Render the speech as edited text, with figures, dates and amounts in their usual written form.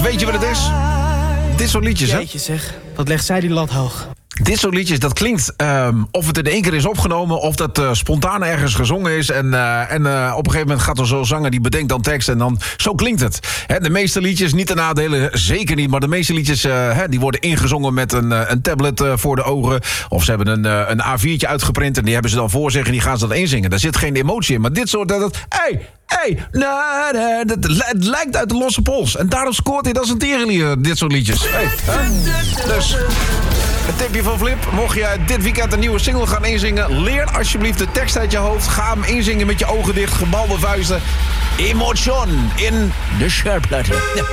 weet je wat het is? Dit soort liedjes, hè? Jeetje zeg, wat legt zij die lat hoog. Dit soort liedjes, dat klinkt of het in één keer is opgenomen... of dat spontaan ergens gezongen is. En op een gegeven moment gaat er zo'n zanger die bedenkt dan tekst... en dan zo klinkt het. De meeste liedjes, niet de nadelen, zeker niet... maar de meeste liedjes die worden ingezongen met een tablet voor de ogen... of ze hebben een A4'tje uitgeprint... en die hebben ze dan voor zich en die gaan ze dan inzingen. Daar zit geen emotie in, maar dit soort... Het lijkt uit de losse pols. En daarom scoort hij als een tierenlier, dit soort liedjes. Dus... een tipje van Flip. Mocht je dit weekend een nieuwe single gaan inzingen... leer alsjeblieft de tekst uit je hoofd. Ga hem inzingen met je ogen dicht, gebalde vuisten. Emotion in de schallplatte.